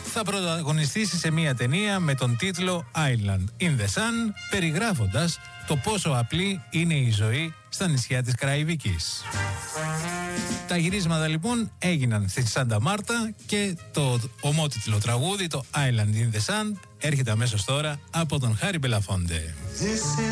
θα πρωταγωνιστήσει σε μια ταινία με τον τίτλο Island in the Sun, περιγράφοντας το πόσο απλή είναι η ζωή στα νησιά της Καραϊβικής. Τα γυρίσματα λοιπόν έγιναν στη Σάντα Μάρτα και το ομότιτλο τραγούδι, το Island in the Sun, έρχεται αμέσως τώρα από τον Χάρη Μπελαφόντε.